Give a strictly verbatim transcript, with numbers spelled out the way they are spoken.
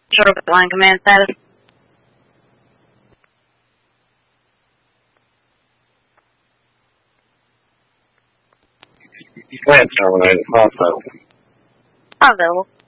Short line command status. Plant terminated. Hospital. Available.